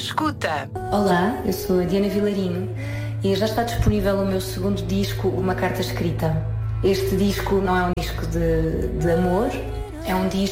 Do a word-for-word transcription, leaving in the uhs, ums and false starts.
escuta. Olá, eu sou a Diana Vilarinho e já está disponível o meu segundo disco, Uma Carta Escrita. Este disco não é um disco de, de amor, é um disco